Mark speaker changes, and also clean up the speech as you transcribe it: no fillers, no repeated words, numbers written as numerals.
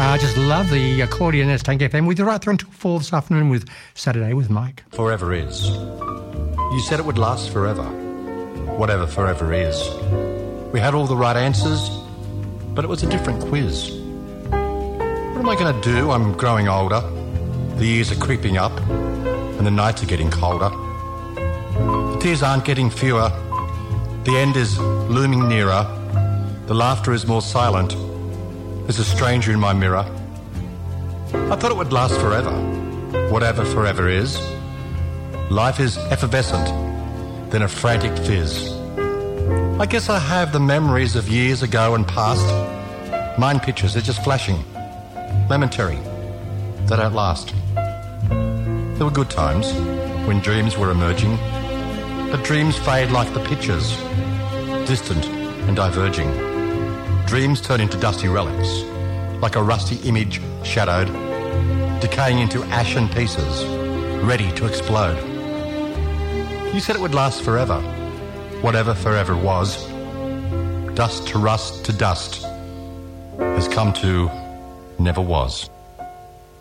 Speaker 1: I just love the accordion at Tank FM. With you right through until 4 this afternoon with Saturday with Mike.
Speaker 2: Forever is. You said it would last forever. Whatever forever is. We had all the right answers, but it was a different quiz. What am I going to do? I'm growing older. The years are creeping up, and the nights are getting colder. The tears aren't getting fewer. The end is looming nearer. The laughter is more silent. There's a stranger in my mirror. I thought it would last forever. Whatever forever is. Life is effervescent, then a frantic fizz. I guess I have the memories of years ago and past. Mind pictures, they're just flashing. Momentary. They don't last. There were good times when dreams were emerging, but dreams fade like the pictures, distant and diverging. Dreams turn into dusty relics, like a rusty image shadowed, decaying into ashen pieces, ready to explode. You said it would last forever, whatever forever was. Dust to rust to dust has come to never was.